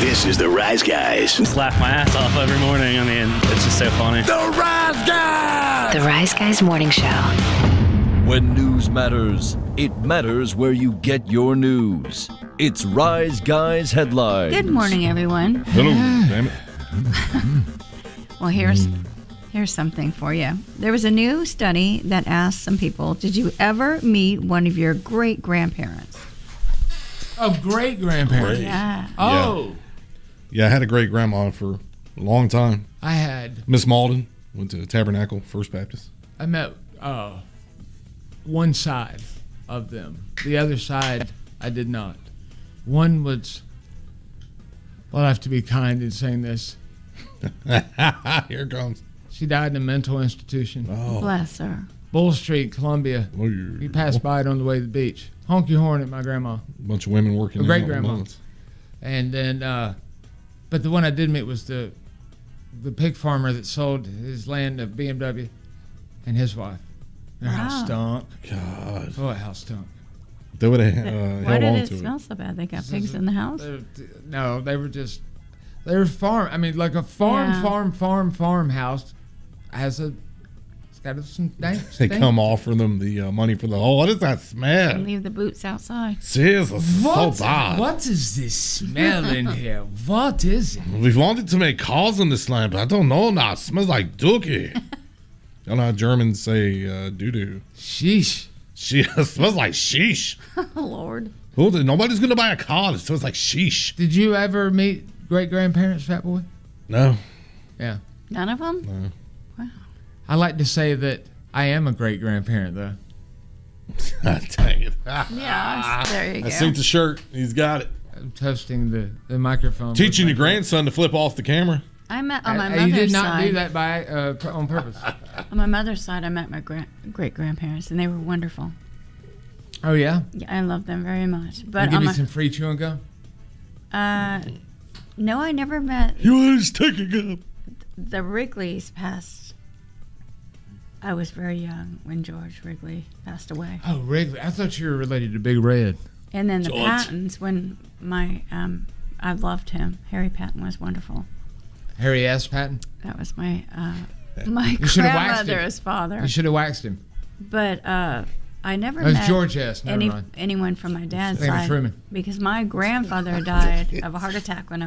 This is the Rise Guys. Just laugh my ass off every morning. I mean, it's just so funny. The Rise Guys! The Rise Guys Morning Show. When news matters, it matters where you get your news. It's Rise Guys Headlines. Good morning, everyone. Hello, damn it. Well, here's something for you. There was a new study that asked some people, did you ever meet one of your great-grandparents? Oh, great-grandparents. Yeah. Oh. Yeah, I had a great grandma for a long time. I had. Miss Malden went to Tabernacle First Baptist. I met one side of them. The other side, I did not. One was, well, I have to be kind in saying this. Here it comes. She died in a mental institution. Oh. Bless her. Bull Street, Columbia. Oh, yeah. We passed by it on the way to the beach. Honky horn at my grandma. A bunch of women working A there. great-grandma. And then, but the one I did meet was the pig farmer that sold his land to BMW and his wife. Their house stunk. God. Oh, how stunk. They would have Why held did on it to smell so bad? They got pigs in the house? No, they were farm. I mean, like a farmhouse has it's got some dank. They come offer them the money for the hole. What is that smell? Leave the boots outside. Jesus, so bad. What is this smell in here? What is it? We wanted to make calls on this land, but I don't know now. It smells like dookie. You know how Germans say doo-doo. Sheesh. It smells like sheesh. Oh, Lord. Nobody's going to buy a car. It smells like sheesh. Did you ever meet great-grandparents, Fat Boy? No. Yeah. None of them? No. Wow. I like to say that I am a great-grandparent, though. Dang it. Yeah, there you go. I see the shirt. He's got it. I'm toasting the microphone. Teaching your grandson to flip off the camera. I met on my mother's side. You did not do that on purpose. On my mother's side, I met my great-grandparents, and they were wonderful. Oh, yeah? Yeah, I love them very much. But you give me some free chewing gum? No, I never met You was taking up. the Wrigleys past. I was very young when George Wrigley passed away. Oh, Wrigley. I thought you were related to Big Red. And then the Pattons, when I loved him. Harry Patton was wonderful. Harry S. Patton? That was my grandmother's father. You should have waxed him. But I never That was met George S. Never mind. anyone from my dad's Thank you, side Truman. because my grandfather died of a heart attack when